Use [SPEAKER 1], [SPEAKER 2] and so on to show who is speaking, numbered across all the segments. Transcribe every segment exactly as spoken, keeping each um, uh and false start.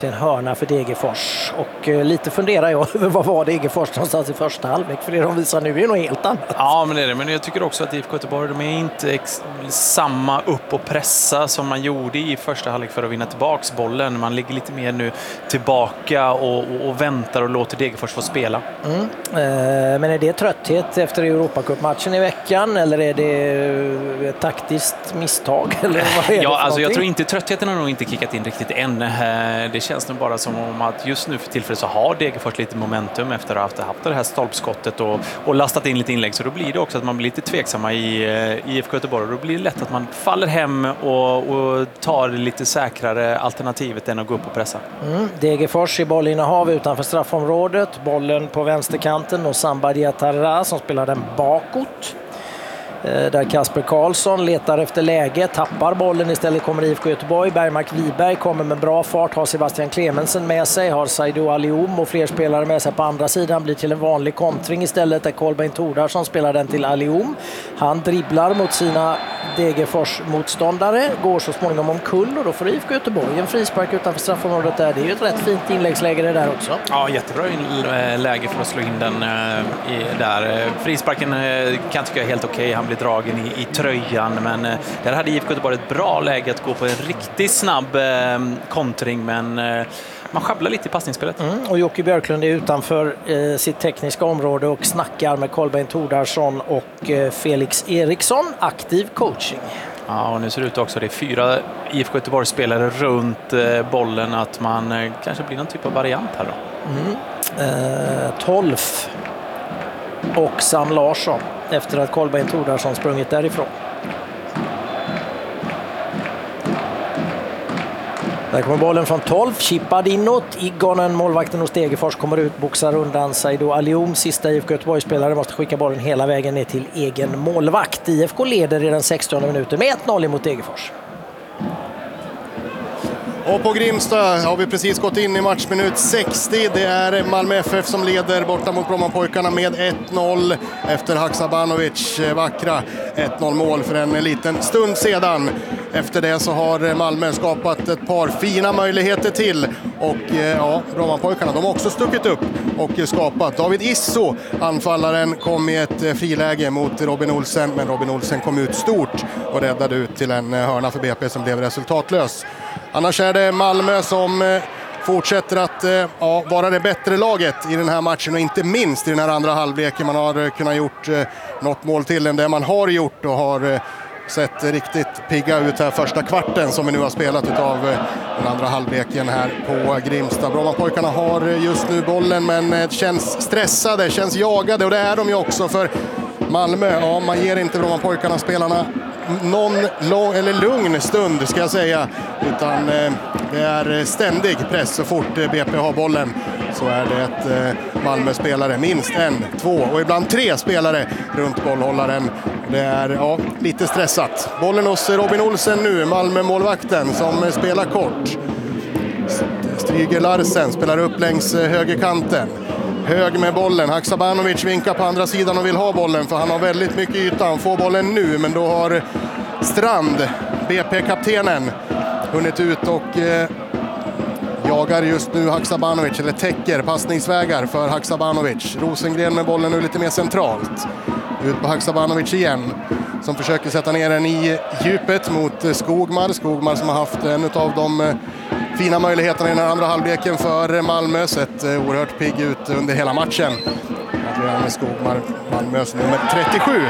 [SPEAKER 1] En hörna för Degerfors och eh, lite funderar jag över vad var Degerfors någonstans i första halvlek, för det de visar nu är något helt annat.
[SPEAKER 2] Ja, men det är det. Men jag tycker också att I F K Göteborg, de är inte ex- samma upp och pressa som man gjorde i första halvlek för att vinna tillbaks bollen. Man ligger lite mer nu tillbaka och, och, och väntar och låter Degerfors få spela.
[SPEAKER 1] Mm. Eh, men är det trötthet efter Europacup-matchen i veckan, eller är det ett taktiskt misstag? Eller vad är det
[SPEAKER 2] ja,
[SPEAKER 1] för
[SPEAKER 2] alltså jag
[SPEAKER 1] någonting?
[SPEAKER 2] tror inte tröttheten har nog inte kickat in riktigt än. Det känns nog bara som om att just nu för tillfället så har Degerfors lite momentum efter att ha haft det här stolpskottet och, och lastat in lite inlägg. Så då blir det också att man blir lite tveksamma i I F K Göteborg. Då blir det lätt att man faller hem och, och tar det lite säkrare alternativet än att gå upp och pressa.
[SPEAKER 1] Mm. Degerfors i bollinnehav utanför straffområdet. Bollen på vänsterkanten och Samba Diatara som spelar den bakåt. Där Kasper Karlsson letar efter läge, tappar bollen, istället kommer I F K Göteborg. Bergmark Wiberg kommer med bra fart, har Sebastian Clemensen med sig, har Saidou Alioum och fler spelare med sig på andra sidan, blir till en vanlig kontring istället där Kolbeinn Tordarsson spelar den till Alioum. Han dribblar mot sina Degerfors-motståndare, går så småningom omkull och då får I F K Göteborg en frispark utanför straffområdet där. Det är ju ett rätt fint inläggsläge det där också.
[SPEAKER 2] Ja, jättebra läge för att slå in den äh, i, där. Frisparken äh, kan tycka jag är helt okej. Okay. Han blir dragen i, i tröjan, men äh, där hade I F K Göteborg ett bra läge att gå på en riktigt snabb äh, kontring, men äh, man schabblar lite i passningsspelet. Mm.
[SPEAKER 1] Och Jocke Björklund är utanför eh, sitt tekniska område och snackar med Kolbeinn Tordarsson och eh, Felix Eriksson. Aktiv coaching.
[SPEAKER 2] Ja, och nu ser det ut också, det är fyra I F K Göteborg-spelare runt eh, bollen, att man eh, kanske blir någon typ av variant här då.
[SPEAKER 1] Mm. Eh, Tolf och Sam Larsson efter att Kolbeinn Tordarsson sprungit därifrån. Där kommer bollen från tolv, chippad inåt. Igonen, målvakten hos Degerfors, kommer ut, boxar undan Saidou Alioum. Sista I F K Göteborg-spelare måste skicka bollen hela vägen ner till egen målvakt. I F K leder i den sextionde minuten med ett noll emot Degerfors.
[SPEAKER 3] Och på Grimsta har vi precis gått in i matchminut sextio. Det är Malmö F F som leder borta mot Brommapojkarna med ett noll efter Haksabanovic vackra ett noll mål för en liten stund sedan. Efter det så har Malmö skapat ett par fina möjligheter till, och ja, Brommapojkarna, de har också stuckit upp och skapat. David Isso, anfallaren, kom i ett friläge mot Robin Olsen, men Robin Olsen kom ut stort och räddade ut till en hörna för B P som blev resultatlös. Annars är det Malmö som fortsätter att ja, vara det bättre laget i den här matchen, och inte minst i den här andra halvleken. Man har kunnat gjort något mål till än det man har gjort och har sett riktigt pigga ut här första kvarten som vi nu har spelat utav den andra halvleken här på Grimsta. Brommapojkarna har just nu bollen, men känns stressade, känns jagade, och det är de ju också, för Malmö, ja, man ger inte Brommapojkarna spelarna någon lång, eller lugn stund ska jag säga, utan eh, det är ständig press. Så fort eh, B P har bollen så är det ett eh, Malmö-spelare, minst en, två och ibland tre spelare runt bollhållaren. Det är ja, lite stressat. Bollen hos Robin Olsen nu, Malmö-målvakten som eh, spelar kort. Stryger Larsen spelar upp längs eh, högerkanten. Hög med bollen. Haksabanovic vinkar på andra sidan och vill ha bollen, för han har väldigt mycket yta. Han får bollen nu, men då har Strand, B P-kaptenen, hunnit ut och eh, jagar just nu Haksabanovic, eller täcker passningsvägar för Haksabanovic. Rosengren med bollen nu lite mer centralt. Ut på Haksabanovic igen, som försöker sätta ner den i djupet mot Skogmar. Skogmar som har haft en av de eh, fina möjligheterna i den andra halvleken för Malmö. Sett eh, oerhört pigg ut under hela matchen. Adrian Skogmar, Malmös nummer trettiosju.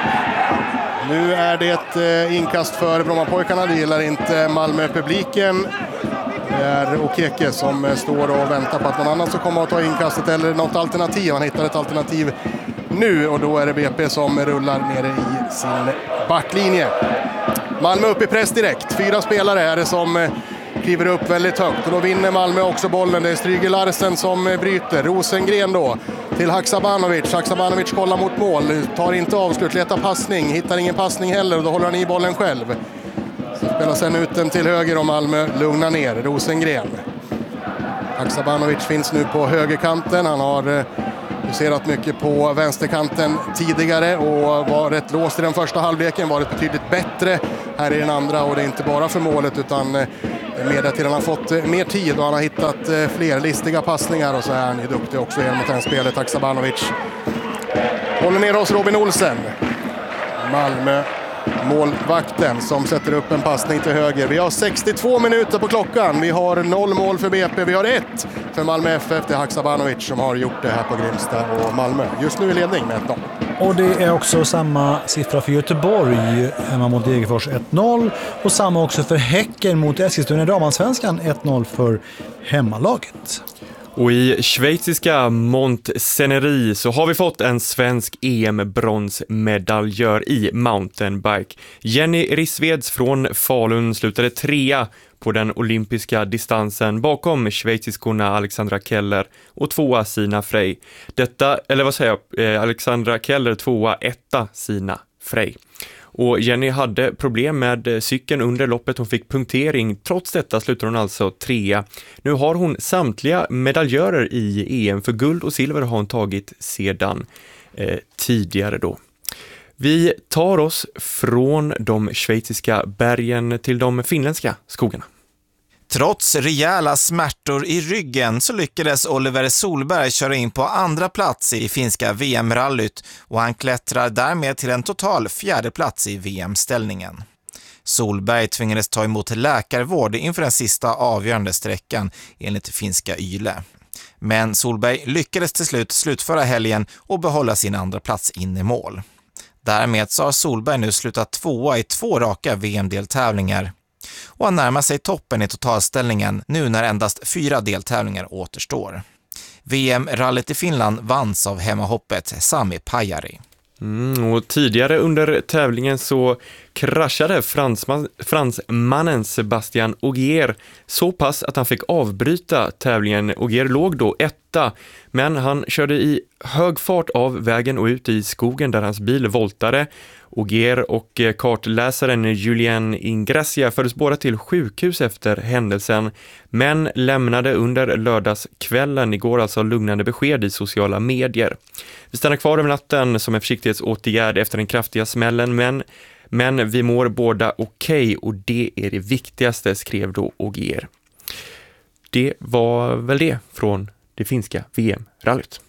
[SPEAKER 3] Nu är det ett eh, inkast för Brommapojkarna. Det gillar inte Malmö-publiken. Det är Okeke som eh, står och väntar på att någon annan ska komma och ta inkastet, eller något alternativ. Han hittar ett alternativ nu, och då är det B P som rullar nere i sin backlinje. Malmö upp i press direkt. Fyra spelare är det som eh, kliver upp väldigt högt, och då vinner Malmö också bollen. Det är Stryger Larsen som bryter. Rosengren då till Haksabanovic. Haksabanovic kollar mot mål, tar inte avslut, letar passning, hittar ingen passning heller, och då håller han i bollen själv. Så spelar sen ut den till höger och Malmö lugnar ner Rosengren. Haksabanovic finns nu på högerkanten. Han har fokuserat mycket på vänsterkanten tidigare och var rätt låst i den första halvleken, varit betydligt bättre här i den andra, och det är inte bara för målet utan med att han har fått mer tid och han har hittat fler listiga passningar och så är han ju duktig också genom att spelet. Haksabanovic håller ner oss Robin Olsen. Malmö målvakten som sätter upp en passning till höger. Vi har sextiotvå minuter på klockan. Vi har noll mål för B P. Vi har ett för Malmö F F. Det är Haksabanovic som har gjort det här på Grimsta och Malmö. Just nu i ledning med ett noll.
[SPEAKER 4] Och det är också samma siffra för Göteborg hemma mot Degerfors ett noll. Och samma också för Häcken mot Eskilstuna i Damansvenskan ett noll för hemmalaget.
[SPEAKER 5] Och i schweiziska Montseneri så har vi fått en svensk E M-bronsmedaljör i mountainbike. Jenny Rissveds från Falun slutade trea på den olympiska distansen bakom schweiziskorna Alexandra Keller och tvåa Sina Frey. Detta, eller vad säger jag, Alexandra Keller tvåa, etta Sina Frey. Och Jenny hade problem med cykeln under loppet. Hon fick punktering. Trots detta slutar hon alltså trea. Nu har hon samtliga medaljörer i E M. För guld och silver har hon tagit sedan eh, tidigare då. Vi tar oss från de schweiziska bergen till de finländska skogarna.
[SPEAKER 6] Trots rejäla smärtor i ryggen så lyckades Oliver Solberg köra in på andra plats i finska V M-rallyt och han klättrar därmed till en total fjärde plats i V M-ställningen. Solberg tvingades ta emot läkarvård inför den sista avgörande sträckan enligt finska Yle. Men Solberg lyckades till slut slutföra helgen och behålla sin andra plats in i mål. Därmed så har Solberg nu slutat tvåa i två raka V M-deltävlingar. Och han närmar sig toppen i totalställningen nu när endast fyra deltävlingar återstår. V M-rallyt i Finland vanns av hemmahoppet Sami Pajari.
[SPEAKER 5] Mm, och tidigare under tävlingen så kraschade fransman, fransmannen Sebastian Ogier så pass att han fick avbryta tävlingen. Ogier låg då etta, men han körde i hög fart av vägen och ut i skogen där hans bil voltade. Ogier och kartläsaren Julien Ingracia fördes båda till sjukhus efter händelsen, men lämnade under lördagskvällen igår alltså lugnande besked i sociala medier. Vi stannar kvar över natten som en försiktighetsåtgärd efter den kraftiga smällen, men, men vi mår båda okej och det är det viktigaste, skrev då Ogier. Det var väl det från det finska V M-rallyt.